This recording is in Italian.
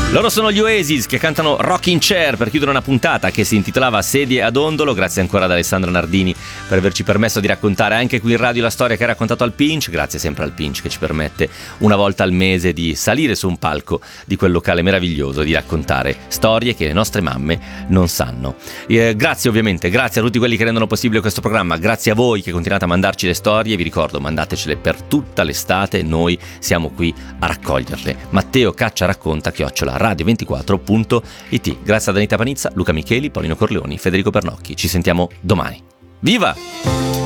Loro sono gli Oasis che cantano Rocking Chair per chiudere una puntata che si intitolava Sedie ad ondolo. Grazie ancora ad Alessandro Nardini per averci permesso di raccontare anche qui in radio la storia che ha raccontato al Pinch. Grazie sempre al Pinch che ci permette una volta al mese di salire su un palco di quel locale meraviglioso, di raccontare storie che le nostre mamme non sanno. Grazie ovviamente, grazie a tutti quelli che rendono possibile questo programma, grazie a voi che continuate a mandarci le storie. Vi ricordo, mandatecele per tutta l'estate, noi siamo qui a raccoglierle. Matteo Caccia racconta radio24.it. Grazie ad Anita Panizza, Luca Micheli, Paolino Corleoni, Federico Pernocchi. Ci sentiamo domani. Viva!